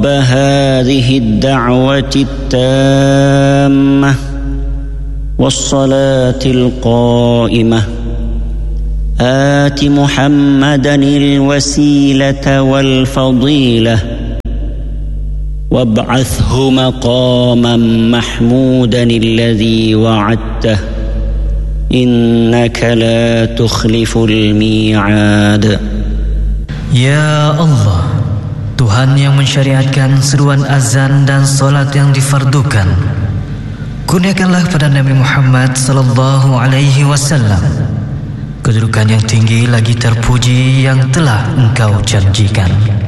رب هذه الدعوة التامة والصلاة القائمة آت محمدا الوسيلة والفضيلة وابعثه مقاما محمودا الذي وعدته إنك لا تخلف الميعاد. Ya Allah, Tuhan yang mensyariatkan seruan azan dan solat yang difardukan, kurniakanlah pada Nabi Muhammad sallallahu alaihi wasallam kedudukan yang tinggi lagi terpuji yang telah Engkau janjikan.